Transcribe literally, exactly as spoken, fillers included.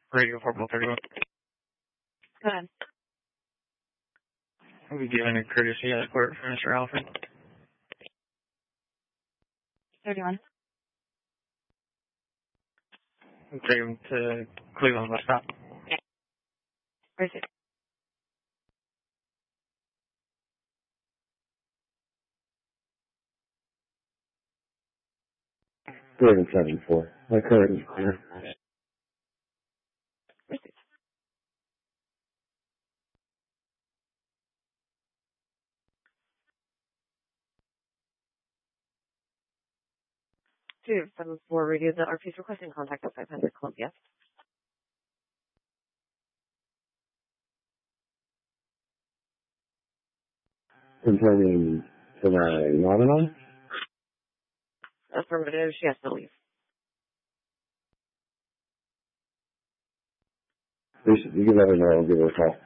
Radio four thirty-one. Go ahead. I'll be giving a courtesy of the court for Mister Alfred. thirty-one. I'll take him to Cleveland bus stop. Where's it? Seven seven four. My current is clear. Where's it? Two seven four radio. The R P is requesting contact at five hundred Columbia. Confirming tonight. Not enough? Affirmative. She has to leave. You should, you can let her know. I'll give her a call.